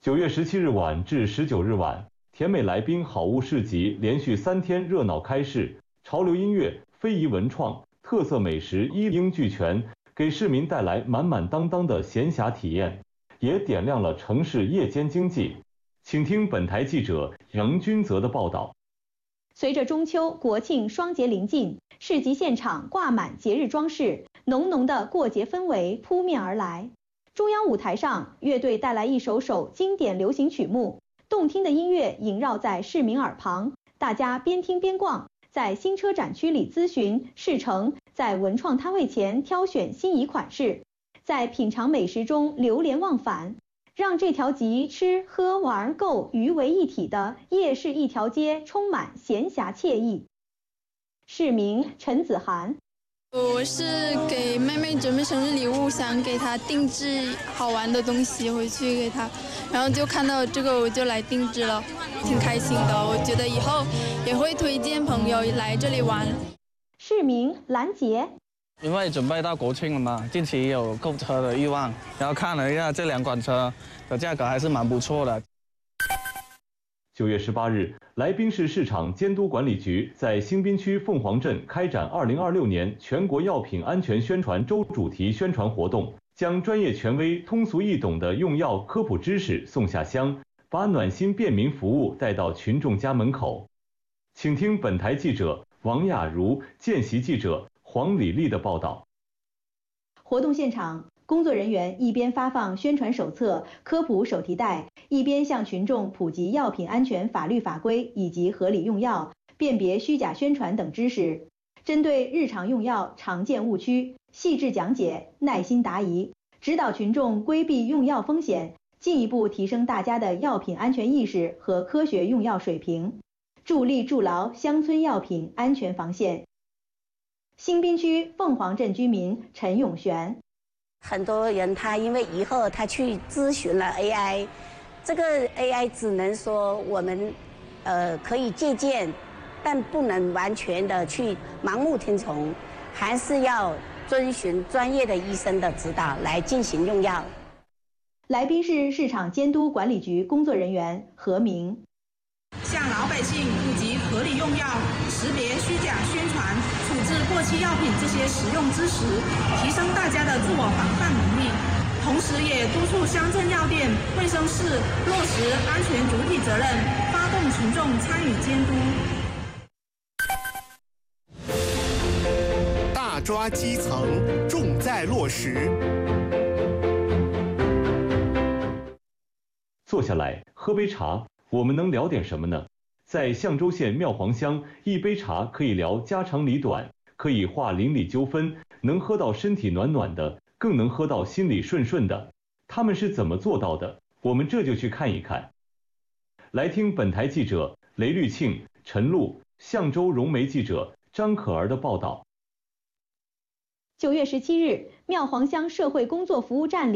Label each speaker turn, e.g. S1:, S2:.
S1: 9月17日晚至19日晚，甜美来宾好物市集连续3天热闹开市，潮流音乐、非遗文创、特色美食一应俱全，给市民带来满满当当的闲暇体验，也点亮了城市夜间经济。请听本台记者杨君泽的报道。
S2: 随着中秋、国庆双节临近，市集现场挂满节日装饰，浓浓的过节氛围扑面而来。中央舞台上，乐队带来一首首经典流行曲目，动听的音乐萦绕在市民耳旁，大家边听边逛，在新车展区里咨询试乘，在文创摊位前挑选心仪款式，在品尝美食中流连忘返，让这条集吃喝玩购娱为一体的夜市一条街充满闲暇惬意。市民陈子涵。
S3: 我是给妹妹准备生日礼物，想给她定制好玩的东西回去给她，然后就看到这个我就来定制了，挺开心的。我觉得以后也会推荐朋友来这里玩。
S2: 市民兰杰，
S4: 因为准备到国庆了嘛，近期有购车的欲望，然后看了一下这2款车的价格还是蛮不错的。
S1: 9月18日，来宾市市场监督管理局在新宾区凤凰镇开展2026年全国药品安全宣传周主题宣传活动，将专业权威、通俗易懂的用药科普知识送下乡，把暖心便民服务带到群众家门口。请听本台记者王雅茹、见习记者黄李丽的报道。
S2: 活动现场，工作人员一边发放宣传手册、科普手提袋，一边向群众普及药品安全法律法规以及合理用药、辨别虚假宣传等知识。针对日常用药常见误区，细致讲解，耐心答疑，指导群众规避用药风险，进一步提升大家的药品安全意识和科学用药水平，助力筑牢乡村药品安全防线。新宾区凤凰镇居民陈永璇。
S5: 很多人他因为以后他去咨询了 AI， 这个 AI 只能说我们可以借鉴，但不能完全的去盲目听从，还是要遵循专业的医生的指导来进行用药。
S2: 来宾市市场监督管理局工作人员何明，
S6: 向老百姓普及合理用药、识别虚假宣传、处置过期药品这些实用知识，提升大家的自我防范能力。同时也督促乡镇药店、卫生室落实安全主体责任，发动群众参与监督。
S7: 大抓基层，重在落实。
S1: 坐下来喝杯茶，我们能聊点什么呢？在象州县庙黄乡，一杯茶可以聊家长里短，可以化邻里纠纷，能喝到身体暖暖的，更能喝到心里顺顺的。他们是怎么做到的？我们这就去看一看。来听本台记者雷绿庆、陈露、象州融媒记者张可儿的报道。
S2: 9月17日，庙黄乡社会工作服务站里